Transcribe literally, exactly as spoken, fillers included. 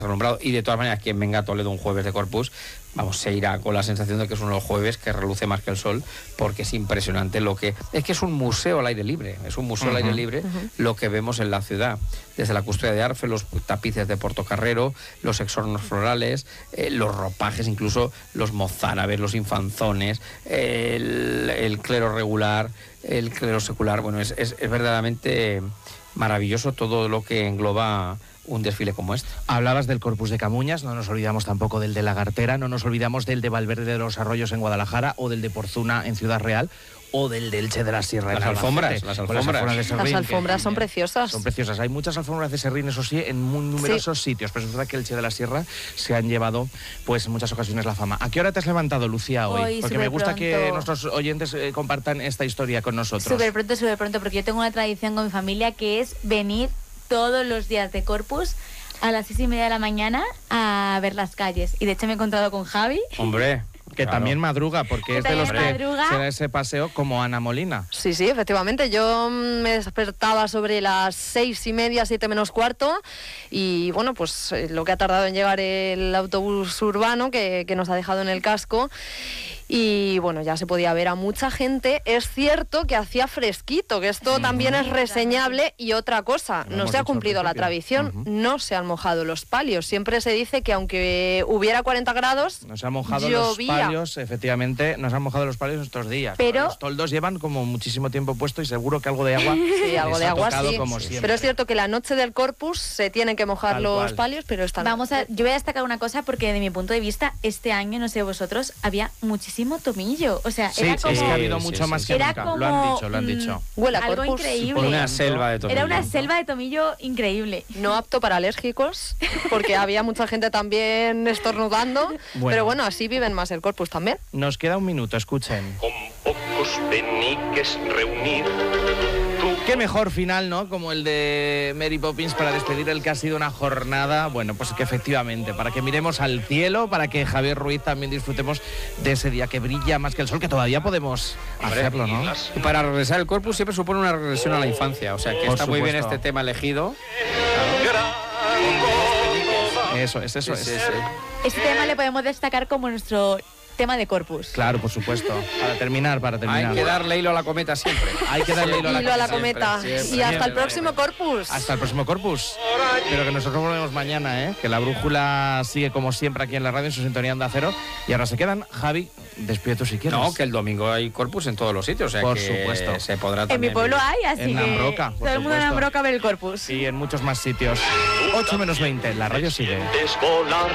Renombrado. Y de todas maneras, quien venga a Toledo un jueves de Corpus, vamos, se irá con la sensación de que es uno de los jueves que reluce más que el sol, porque es impresionante lo que... Es que es un museo al aire libre, es un museo uh-huh, al aire libre uh-huh. lo que vemos en la ciudad. Desde la custodia de Arfe, los tapices de Portocarrero, los exornos florales, eh, los ropajes, incluso los mozárabes, los infanzones, eh, el, el clero regular, el clero secular. Bueno, es, es, es verdaderamente maravilloso todo lo que engloba un desfile como este. Hablabas del Corpus de Camuñas, no nos olvidamos tampoco del de Lagartera, no nos olvidamos del de Valverde de los Arroyos en Guadalajara, o del de Porzuna en Ciudad Real, o del de Elche de la Sierra. Las en alfombras, las alfombras. Las alfombras, de Serrín, las alfombras que, son preciosas. Son preciosas. Hay muchas alfombras de Serrín, eso sí, en muy numerosos sí. sitios, pero es verdad que Elche de la Sierra se han llevado, pues, en muchas ocasiones la fama. ¿A qué hora te has levantado, Lucía, hoy? hoy porque me gusta pronto. que nuestros oyentes eh, compartan esta historia con nosotros. Súper pronto, súper pronto, porque yo tengo una tradición con mi familia que es venir todos los días de Corpus a las seis y media de la mañana a ver las calles. Y de hecho me he encontrado con Javi. Hombre, que claro. también madruga, porque es de los madruga. que se da ese paseo como Ana Molina. Sí, sí, efectivamente. Yo me despertaba sobre las seis y media, siete menos cuarto, y bueno, pues eh, lo que ha tardado en llegar el autobús urbano que, que nos ha dejado en el casco. Y bueno, ya se podía ver a mucha gente. Es cierto que hacía fresquito, que esto uh-huh. también es reseñable. Y otra cosa, no se ha cumplido la tradición, uh-huh. no se han mojado los palios. Siempre se dice que aunque hubiera cuarenta grados, no se han mojado llovía. los palios, efectivamente, no se han mojado los palios estos días. Pero los toldos llevan como muchísimo tiempo puesto y seguro que algo de agua sí, algo de agua tocado, sí. como siempre. Pero es cierto que la noche del Corpus se tienen que mojar Tal los cual. palios, pero están... Vamos a, yo voy a destacar una cosa porque de mi punto de vista, este año, no sé vosotros, había muchísimo tomillo. O sea, sí, era como... es que ha habido sí, mucho sí, más sí. que era nunca. Como, lo han dicho, lo han dicho. Huele a algo Corpus. increíble. Por una selva de tomillo. Era una selva de tomillo increíble. No apto para alérgicos, porque había mucha gente también estornudando, bueno. pero bueno, así viven más el Corpus también. Nos queda un minuto, escuchen. Con pocos peniques reunir. Qué mejor final, ¿no? Como el de Mary Poppins para despedir el que ha sido una jornada, bueno, pues que efectivamente, para que miremos al cielo, para que Javier Ruiz también disfrutemos de ese día que brilla más que el sol, que todavía podemos hacerlo, ¿no? Y para regresar el Corpus siempre supone una regresión a la infancia, o sea que Por está muy bien supuesto. este tema elegido. Eso es, eso Sí, es. sí, sí. Este tema le podemos destacar como nuestro tema de Corpus. Claro, por supuesto. Para terminar, para terminar. Hay que darle hilo a la cometa siempre. Hay que darle hilo a la, Hilo a la siempre, cometa. siempre, y siempre. hasta el próximo Corpus. Hasta el próximo Corpus. Pero que nosotros volvemos mañana, ¿eh? Que la brújula sigue como siempre aquí en la radio, en su sintonía Onda Cero. Y ahora se quedan. Javi, despide tú si quieres. No, que el domingo hay Corpus en todos los sitios, o sea Por que supuesto. se podrá En también mi pueblo vivir. hay, así En que Nambroca, por todo el mundo en supuesto. Nambroca ve el Corpus. Y en muchos más sitios. ocho menos veinte, la radio sigue. Desvolar.